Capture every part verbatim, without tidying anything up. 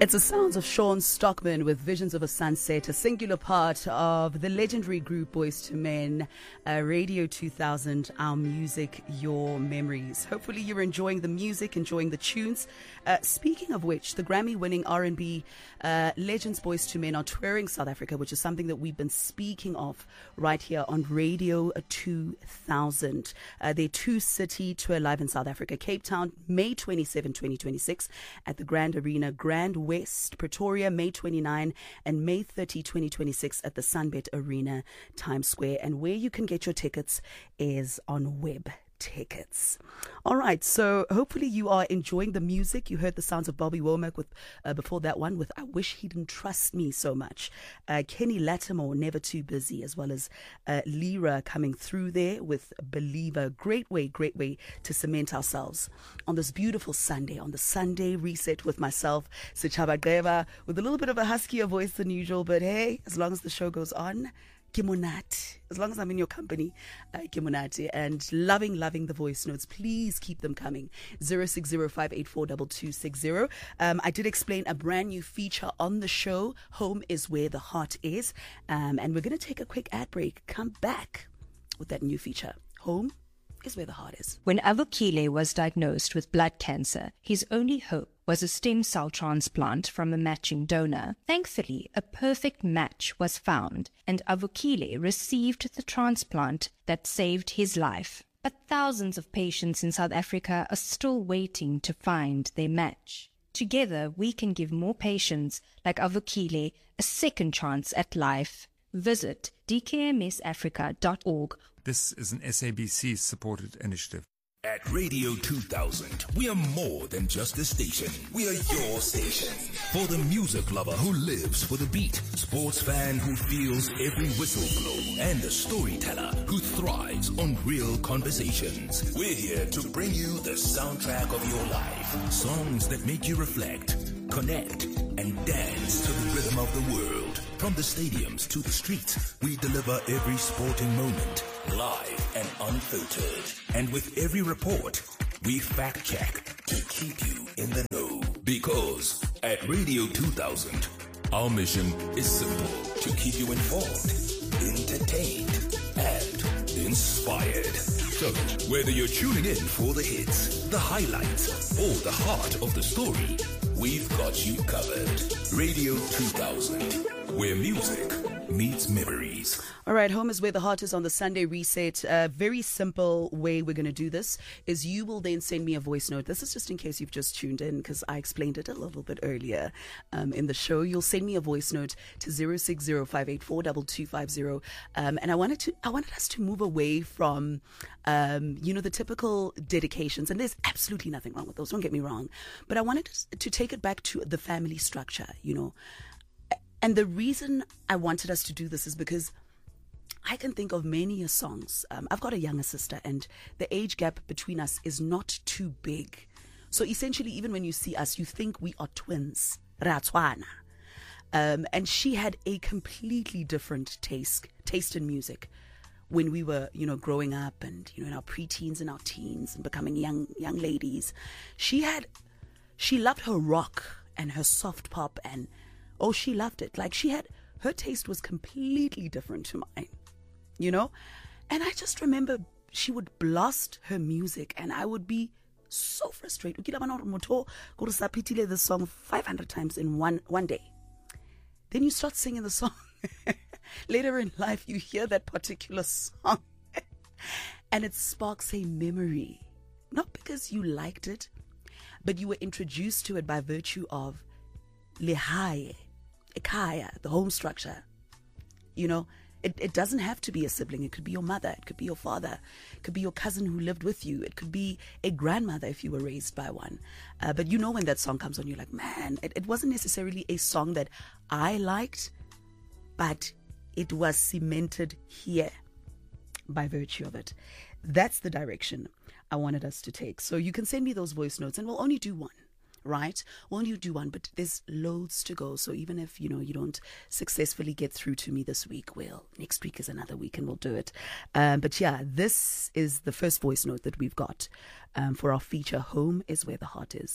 It's the sounds of Sean Stockman with Visions of a Sunset, a singular part of the legendary group Boyz two Men, uh, Radio two thousand, Our Music, Your Memories. Hopefully you're enjoying the music, enjoying the tunes. Uh, speaking of which, the Grammy-winning R and B uh, legends Boyz two Men are touring South Africa, which is something that we've been speaking of right here on Radio two thousand. Uh, their two-city tour live in South Africa, Cape Town, May twenty-seventh, twenty twenty-six, at the Grand Arena, Grand West, Pretoria, May twenty-ninth, and May thirtieth, twenty twenty-six at the Sunbet Arena, Times Square. And where you can get your tickets is on Web Tickets. All right, so hopefully you are enjoying the music. You heard the sounds of Bobby Womack with uh, before that one with I Wish He Didn't Trust Me So Much. Uh, Kenny Lattimore, Never Too Busy, as well as uh, Lyra coming through there with Believer. Great way, great way to cement ourselves on this beautiful Sunday, on the Sunday Reset with myself, Sechaba Greva, with a little bit of a huskier voice than usual, but hey, as long as the show goes on, Kimonati. As long as I'm in your company, uh, Kimonati. And loving, loving the voice notes. Please keep them coming. zero six zero five eight four two two six zero. Um, I did explain a brand new feature on the show. Home is where the heart is. Um, and we're going to take a quick ad break. Come back with that new feature. Home is where the heart is. When Avukile was diagnosed with blood cancer, his only hope was a stem cell transplant from a matching donor. Thankfully, a perfect match was found, and Avukile received the transplant that saved his life. But thousands of patients in South Africa are still waiting to find their match. Together, we can give more patients like Avukile a second chance at life. Visit d k m s africa dot org. This is an S A B C-supported initiative. At Radio two thousand, we are more than just a station. We are your station. For the music lover who lives for the beat, sports fan who feels every whistle blow, and the storyteller who thrives on real conversations. We're here to bring you the soundtrack of your life. Songs that make you reflect, connect, and dance to the rhythm of the world. From the stadiums to the streets, we deliver every sporting moment, live and unfiltered. And with every report, we fact check to keep you in the know. Because at Radio two thousand, our mission is simple: to keep you informed, entertained, and inspired. So, whether you're tuning in for the hits, the highlights, or the heart of the story, we've got you covered. Radio two thousand, where music meets memories. All right, home is where the heart is on the Sunday Reset. A very simple way we're going to do this is you will then send me a voice note. This is just in case you've just tuned in because I explained it a little bit earlier um, in the show. You'll send me a voice note to zero six zero five eight four two two five zero. Um, and I wanted to, I wanted us to move away from, um, you know, the typical dedications. And there's absolutely nothing wrong with those. Don't get me wrong. But I wanted to, to take it back to the family structure, you know. And the reason I wanted us to do this is because I can think of many songs. Um, I've got a younger sister, and the age gap between us is not too big. So essentially, even when you see us, you think we are twins. Ratswana. Um, and she had a completely different taste, taste in music when we were, you know, growing up and, you know, in our preteens and our teens and becoming young, young ladies. She had, she loved her rock and her soft pop, and, oh, she loved it. Like she had, her taste was completely different to mine. You know, and I just remember she would blast her music and I would be so frustrated. The song five hundred times in one one day. Then you start singing the song. Later in life, you hear that particular song and it sparks a memory. Not because you liked it, but you were introduced to it by virtue of lehaye, ekaya, the home structure. You know, It, it doesn't have to be a sibling. It could be your mother. It could be your father. It could be your cousin who lived with you. It could be a grandmother if you were raised by one. Uh, but you know when that song comes on, you're like, man, it, it wasn't necessarily a song that I liked, but it was cemented here by virtue of it. That's the direction I wanted us to take. So you can send me those voice notes, and we'll only do one. Right? Well, you do one, but there's loads to go. So even if, you know, you don't successfully get through to me this week, well, next week is another week and we'll do it. Um, but yeah, this is the first voice note that we've got um, for our feature, Home is Where the Heart Is.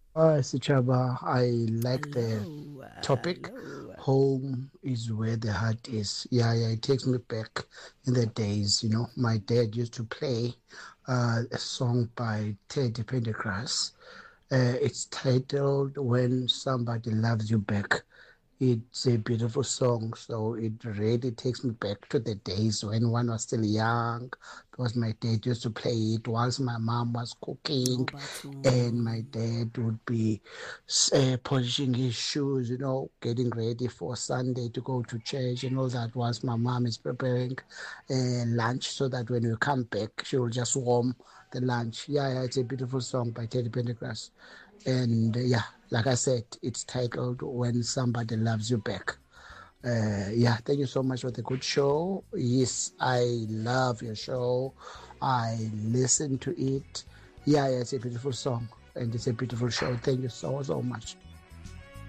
Uh, Sichaba, I like the Hello. Uh, topic. hello. Home is where the heart is. Yeah, yeah, it takes me back in the days. You know, my dad used to play uh, a song by Teddy Pendergrass. Uh, it's titled When Somebody Loves You Back. It's a beautiful song, so it really takes me back to the days when one was still young, because my dad used to play it whilst my mom was Oh, cooking, and my Batu. dad would be uh, polishing his shoes, you know, getting ready for Sunday to go to church and all that, whilst my mom is preparing uh, lunch so that when we come back, she will just warm the lunch. Yeah, yeah, it's a beautiful song by Teddy Pendergrass. And uh, yeah, like I said, it's titled When Somebody Loves You Back. Uh, yeah, thank you so much for the good show. Yes, I love your show. I listen to it. Yeah, yeah, it's a beautiful song and it's a beautiful show. Thank you so, so much.